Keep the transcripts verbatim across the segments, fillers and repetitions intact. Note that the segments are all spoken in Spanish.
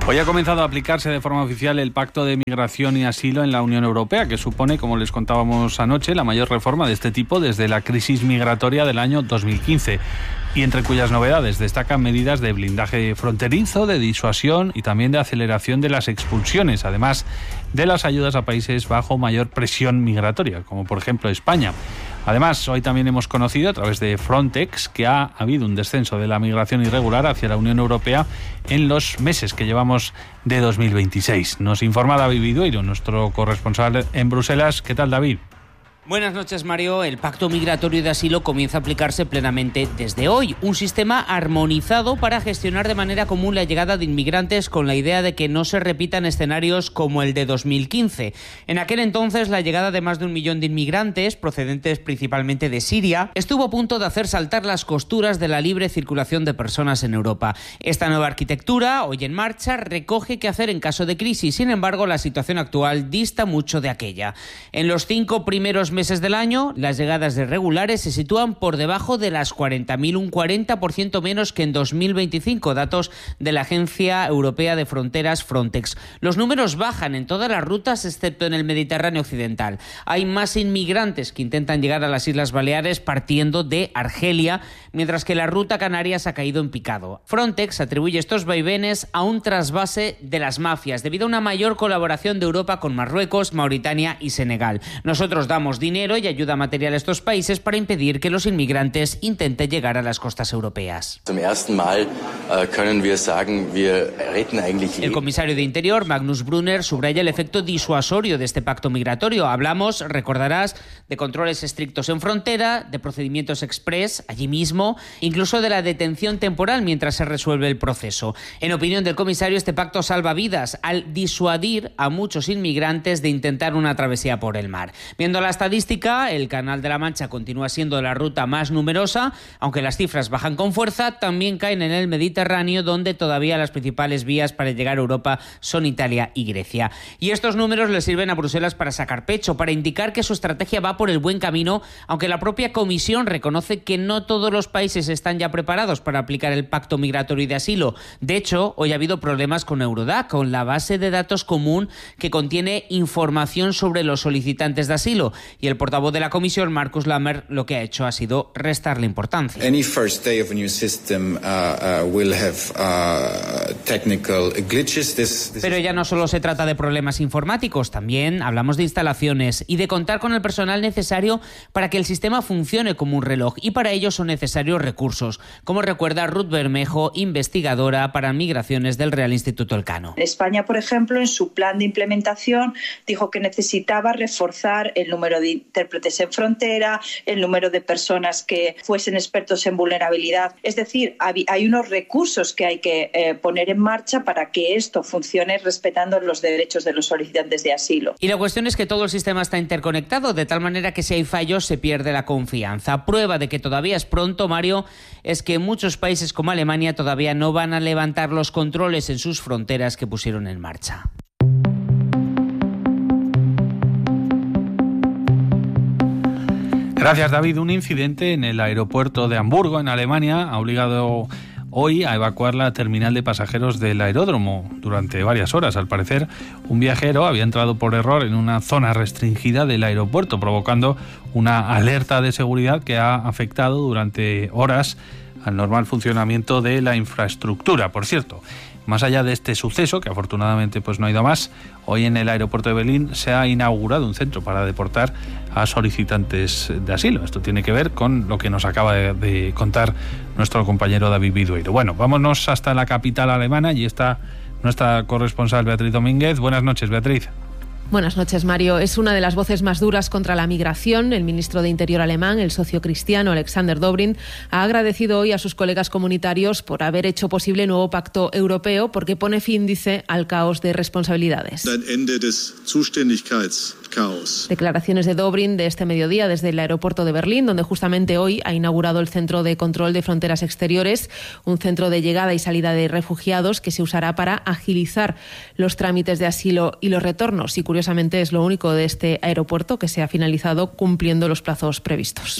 Hoy ha comenzado a aplicarse de forma oficial el Pacto de Migración y Asilo en la Unión Europea, que supone, como les contábamos anoche, la mayor reforma de este tipo desde la crisis migratoria del año dos mil quince, y entre cuyas novedades destacan medidas de blindaje fronterizo, de disuasión y también de aceleración de las expulsiones, además de las ayudas a países bajo mayor presión migratoria, como por ejemplo España. Además, hoy también hemos conocido a través de Frontex que ha habido un descenso de la migración irregular hacia la Unión Europea en los meses que llevamos de dos mil veintiséis. Nos informa David Vidueiro, nuestro corresponsal en Bruselas. ¿Qué tal, David? Buenas noches, Mario. El Pacto Migratorio de Asilo comienza a aplicarse plenamente desde hoy. Un sistema armonizado para gestionar de manera común la llegada de inmigrantes, con la idea de que no se repitan escenarios como el de dos mil quince. En aquel entonces, la llegada de más de un millón de inmigrantes, procedentes principalmente de Siria, estuvo a punto de hacer saltar las costuras de la libre circulación de personas en Europa. Esta nueva arquitectura, hoy en marcha, recoge qué hacer en caso de crisis. Sin embargo, la situación actual dista mucho de aquella. En los cinco primeros meses meses del año, las llegadas de irregulares se sitúan por debajo de las cuarenta mil, un cuarenta por ciento menos que en dos mil veinticinco, datos de la Agencia Europea de Fronteras Frontex. Los números bajan en todas las rutas excepto en el Mediterráneo occidental. Hay más inmigrantes que intentan llegar a las Islas Baleares partiendo de Argelia, mientras que la ruta Canarias ha caído en picado. Frontex atribuye estos vaivenes a un trasvase de las mafias debido a una mayor colaboración de Europa con Marruecos, Mauritania y Senegal. Nosotros damos dinero dinero y ayuda material a estos países para impedir que los inmigrantes intenten llegar a las costas europeas. El comisario de Interior, Magnus Brunner, subraya el efecto disuasorio de este pacto migratorio. Hablamos, recordarás, de controles estrictos en frontera, de procedimientos express allí mismo, incluso de la detención temporal mientras se resuelve el proceso. En opinión del comisario, este pacto salva vidas al disuadir a muchos inmigrantes de intentar una travesía por el mar. Viendo la estadística, el Canal de la Mancha continúa siendo la ruta más numerosa, aunque las cifras bajan con fuerza, también caen en el Mediterráneo, donde todavía las principales vías para llegar a Europa son Italia y Grecia. Y estos números le sirven a Bruselas para sacar pecho, para indicar que su estrategia va por el buen camino, aunque la propia Comisión reconoce que no todos los países están ya preparados para aplicar el Pacto Migratorio y de Asilo. De hecho, hoy ha habido problemas con Eurodac, con la base de datos común que contiene información sobre los solicitantes de asilo. Y el portavoz de la Comisión, Markus Lammer, lo que ha hecho ha sido restarle importancia. Any first day of a new system uh, uh, will have uh, technical glitches. This, this Pero ya no solo se trata de problemas informáticos, también hablamos de instalaciones y de contar con el personal necesario para que el sistema funcione como un reloj, y para ello son necesarios recursos, como recuerda Ruth Bermejo, investigadora para migraciones del Real Instituto Elcano. España, por ejemplo, en su plan de implementación dijo que necesitaba reforzar el número de intérpretes en frontera, el número de personas que fuesen expertos en vulnerabilidad. Es decir, hay unos recursos que hay que eh, poner en marcha para que esto funcione respetando los derechos de los solicitantes de asilo. Y la cuestión es que todo el sistema está interconectado, de tal manera que si hay fallos se pierde la confianza. Prueba de que todavía es pronto, Mario, es que muchos países como Alemania todavía no van a levantar los controles en sus fronteras que pusieron en marcha. Gracias, David. Un incidente en el aeropuerto de Hamburgo, en Alemania, ha obligado hoy a evacuar la terminal de pasajeros del aeródromo durante varias horas. Al parecer, un viajero había entrado por error en una zona restringida del aeropuerto, provocando una alerta de seguridad que ha afectado durante horas al normal funcionamiento de la infraestructura. Por cierto, más allá de este suceso, que afortunadamente pues no ha ido más, hoy en el aeropuerto de Berlín se ha inaugurado un centro para deportar a solicitantes de asilo. Esto tiene que ver con lo que nos acaba de, de contar nuestro compañero David Vidueiro. Bueno, vámonos hasta la capital alemana. Allí está nuestra corresponsal Beatriz Domínguez. Buenas noches, Beatriz. Buenas noches, Mario. Es una de las voces más duras contra la migración. El ministro de Interior alemán, el sociocristiano Alexander Dobrindt, ha agradecido hoy a sus colegas comunitarios por haber hecho posible el nuevo pacto europeo, porque pone fin, dice, al caos de responsabilidades. Ein Ende des Zuständigkeits Declaraciones de Dobrindt de este mediodía desde el aeropuerto de Berlín, donde justamente hoy ha inaugurado el Centro de Control de Fronteras Exteriores, un centro de llegada y salida de refugiados que se usará para agilizar los trámites de asilo y los retornos. Y curiosamente es lo único de este aeropuerto que se ha finalizado cumpliendo los plazos previstos.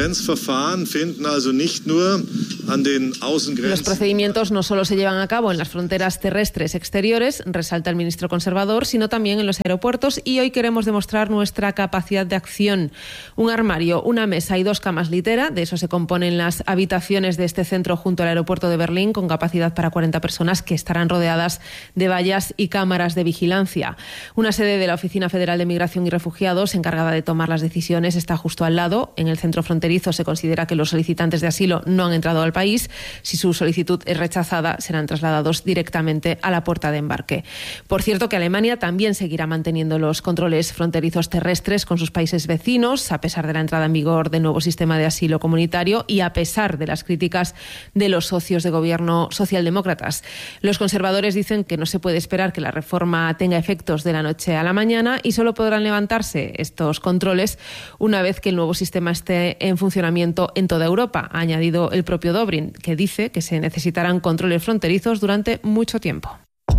Los procedimientos no solo se llevan a cabo en las fronteras terrestres exteriores, resalta el ministro conservador, sino también en los aeropuertos, y hoy queremos demostrar nuestra capacidad de acción. Un armario, una mesa y dos camas litera, de eso se componen las habitaciones de este centro junto al aeropuerto de Berlín, con capacidad para cuarenta personas que estarán rodeadas de vallas y cámaras de vigilancia. Una sede de la Oficina Federal de Migración y Refugiados, encargada de tomar las decisiones, está justo al lado. En el centro fronterizo se considera que los solicitantes de asilo no han entrado al país. Si su solicitud es rechazada, serán trasladados directamente a la puerta de embarque. Por cierto, que Alemania también seguirá manteniendo los controles fronterizos terrestres con sus países vecinos, a pesar de la entrada en vigor del nuevo sistema de asilo comunitario y a pesar de las críticas de los socios de gobierno socialdemócratas. Los conservadores dicen que no se puede esperar que la reforma tenga efectos de la noche a la mañana y solo podrán levantarse estos controles una vez que el nuevo sistema esté en funcionamiento en toda Europa, ha añadido el propio Dobrindt, que dice que se necesitarán controles fronterizos durante mucho tiempo.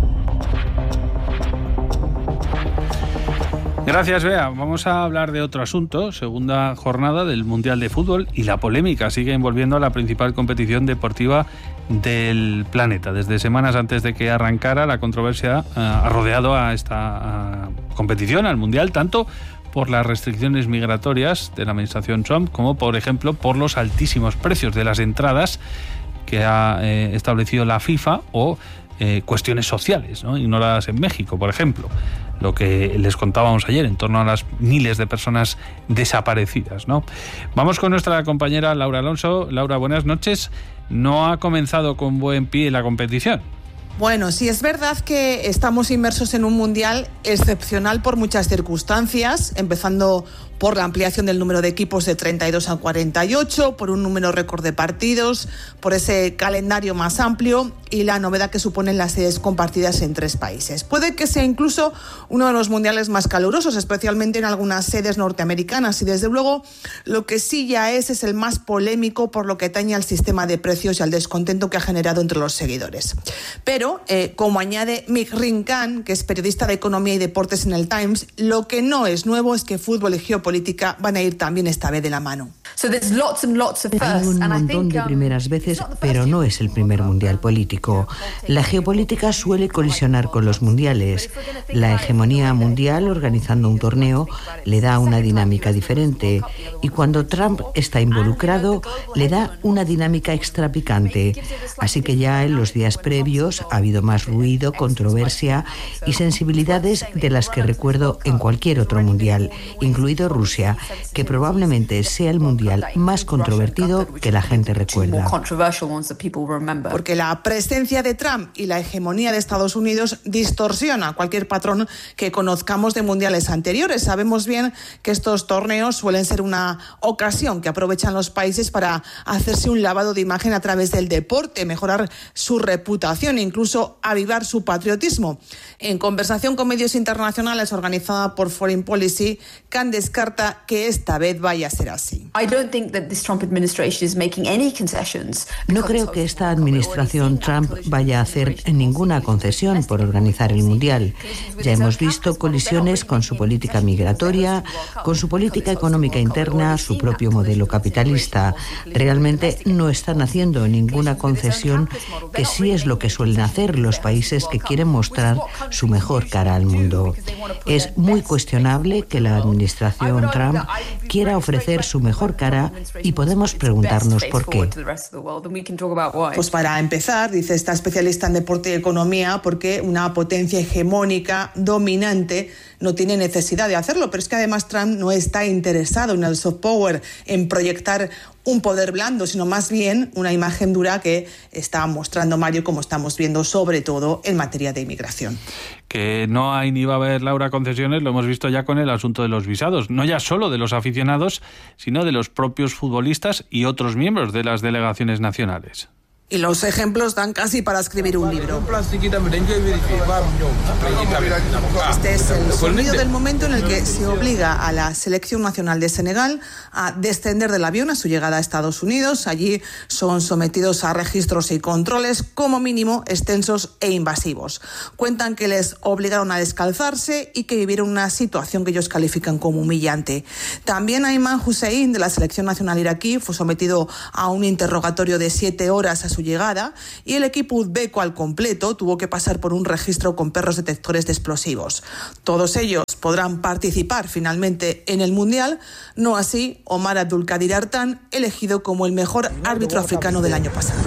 Gracias, Bea. Vamos a hablar de otro asunto. Segunda jornada del Mundial de Fútbol y la polémica sigue envolviendo a la principal competición deportiva del planeta. Desde semanas antes de que arrancara, la controversia uh, ha rodeado a esta uh, competición, al Mundial, tanto por las restricciones migratorias de la administración Trump como, por ejemplo, por los altísimos precios de las entradas que ha eh, establecido la FIFA o eh, cuestiones sociales, ¿no?, ignoradas en México, por ejemplo. Lo que les contábamos ayer en torno a las miles de personas desaparecidas, ¿no? Vamos con nuestra compañera Laura Alonso. Laura, buenas noches. No ha comenzado con buen pie la competición. Bueno, sí, es verdad que estamos inmersos en un mundial excepcional por muchas circunstancias, empezando por la ampliación del número de equipos de treinta y dos a cuarenta y ocho, por un número récord de partidos, por ese calendario más amplio y la novedad que suponen las sedes compartidas en tres países. Puede que sea incluso uno de los mundiales más calurosos, especialmente en algunas sedes norteamericanas, y desde luego lo que sí ya es es el más polémico por lo que atañe al sistema de precios y al descontento que ha generado entre los seguidores. Pero, eh, como añade Mick Rinkan, que es periodista de economía y deportes en el Times, lo que no es nuevo es que fútbol y geopolítica van a ir también esta vez de la mano. Hay un montón de primeras veces, pero no es el primer mundial político. La geopolítica suele colisionar con los mundiales. La hegemonía mundial, organizando un torneo, le da una dinámica diferente. Y cuando Trump está involucrado, le da una dinámica extra picante. Así que ya en los días previos ha habido más ruido, controversia y sensibilidades de las que recuerdo en cualquier otro mundial, incluido Rusia, que probablemente sea el mundial más controvertido que la gente recuerda. Porque la presencia de Trump y la hegemonía de Estados Unidos distorsiona cualquier patrón que conozcamos de mundiales anteriores. Sabemos bien que estos torneos suelen ser una ocasión que aprovechan los países para hacerse un lavado de imagen a través del deporte, mejorar su reputación e incluso avivar su patriotismo. En conversación con medios internacionales organizada por Foreign Policy, Khan descarta que esta vez vaya a ser así. No creo que esta administración Trump vaya a hacer ninguna concesión por organizar el Mundial. Ya hemos visto colisiones con su política migratoria, con su política económica interna, su propio modelo capitalista. Realmente no están haciendo ninguna concesión, que sí es lo que suelen hacer los países que quieren mostrar su mejor cara al mundo. Es muy cuestionable que la administración Trump quiera ofrecer su mejor cara y podemos preguntarnos por qué. Pues para empezar, dice esta especialista en deporte y economía, porque una potencia hegemónica dominante no tiene necesidad de hacerlo, pero es que además Trump no está interesado en el soft power, en proyectar un poder blando, sino más bien una imagen dura que está mostrando Mario, como estamos viendo, sobre todo en materia de inmigración. Que no hay ni va a haber, Laura, concesiones, lo hemos visto ya con el asunto de los visados, no ya solo de los aficionados, sino de los propios futbolistas y otros miembros de las delegaciones nacionales. Y los ejemplos dan casi para escribir un libro. Este es el sonido del momento en el que se obliga a la Selección Nacional de Senegal a descender del avión a su llegada a Estados Unidos. Allí son sometidos a registros y controles, como mínimo extensos e invasivos. Cuentan que les obligaron a descalzarse y que vivieron una situación que ellos califican como humillante. También Ayman Hussein, de la Selección Nacional iraquí, fue sometido a un interrogatorio de siete horas a su llegada, y el equipo uzbeco al completo tuvo que pasar por un registro con perros detectores de explosivos. Todos ellos podrán participar finalmente en el Mundial, no así Omar Abdulkadir Artan, elegido como el mejor árbitro africano del año pasado.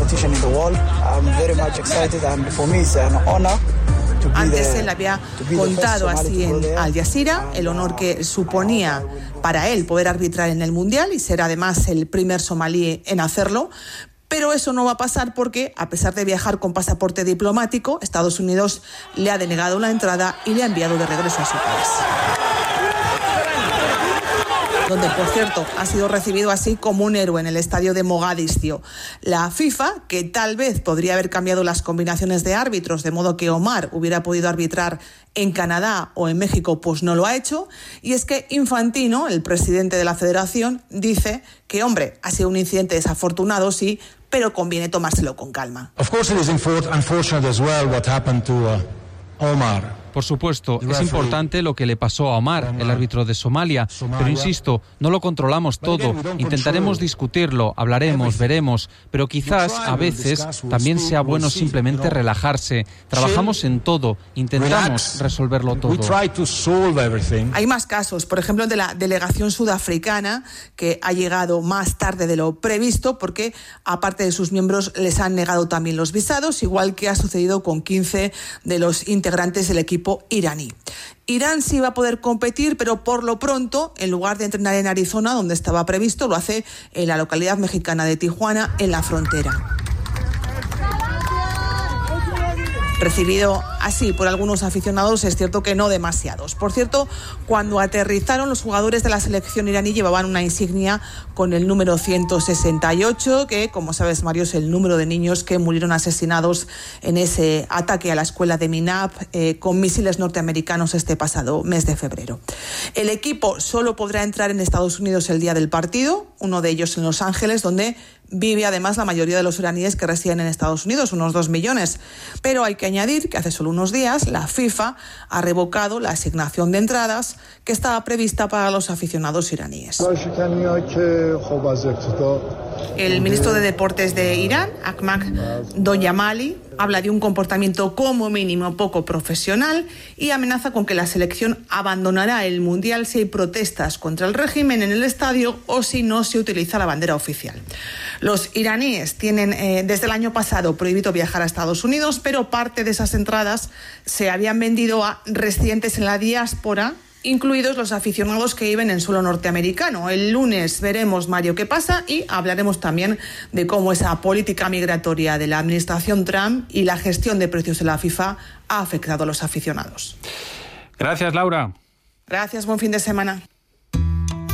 Antes él había contado así en Al Jazeera el honor que suponía para él poder arbitrar en el Mundial y ser además el primer somalí en hacerlo. Pero eso no va a pasar porque, a pesar de viajar con pasaporte diplomático, Estados Unidos le ha denegado la entrada y le ha enviado de regreso a su país. Donde, por cierto, ha sido recibido así como un héroe en el estadio de Mogadiscio. La FIFA, que tal vez podría haber cambiado las combinaciones de árbitros, de modo que Omar hubiera podido arbitrar en Canadá o en México, pues no lo ha hecho. Y es que Infantino, el presidente de la federación, dice que, hombre, ha sido un incidente desafortunado, sí, pero conviene tomárselo con calma. Of course it is unfortunate as well what happened to uh, Omar. Por supuesto, es importante lo que le pasó a Omar, el árbitro de Somalia, pero insisto, no lo controlamos todo, intentaremos discutirlo, hablaremos, veremos, pero quizás a veces también sea bueno simplemente relajarse. Trabajamos en todo, intentamos resolverlo todo. Hay más casos, por ejemplo el de la delegación sudafricana, que ha llegado más tarde de lo previsto porque aparte de sus miembros les han negado también los visados, igual que ha sucedido con quince de los integrantes del equipo iraní. Irán sí va a poder competir, pero por lo pronto, en lugar de entrenar en Arizona, donde estaba previsto, lo hace en la localidad mexicana de Tijuana, en la frontera. Recibido así por algunos aficionados, es cierto que no demasiados. Por cierto, cuando aterrizaron, los jugadores de la selección iraní llevaban una insignia con el número ciento sesenta y ocho, que, como sabes, Mario, es el número de niños que murieron asesinados en ese ataque a la escuela de Minab eh, con misiles norteamericanos este pasado mes de febrero. El equipo solo podrá entrar en Estados Unidos el día del partido, uno de ellos en Los Ángeles, donde vive además la mayoría de los iraníes que residen en Estados Unidos, unos dos millones. Pero hay que añadir que hace solo unos días la FIFA ha revocado la asignación de entradas que estaba prevista para los aficionados iraníes. El ministro de Deportes de Irán, Ahmad Dojamali, habla de un comportamiento como mínimo poco profesional y amenaza con que la selección abandonará el Mundial si hay protestas contra el régimen en el estadio o si no se utiliza la bandera oficial. Los iraníes tienen eh, desde el año pasado prohibido viajar a Estados Unidos, pero parte de esas entradas se habían vendido a residentes en la diáspora, incluidos los aficionados que viven en suelo norteamericano. El lunes veremos, Mario, qué pasa y hablaremos también de cómo esa política migratoria de la administración Trump y la gestión de precios de la FIFA ha afectado a los aficionados. Gracias, Laura. Gracias, buen fin de semana.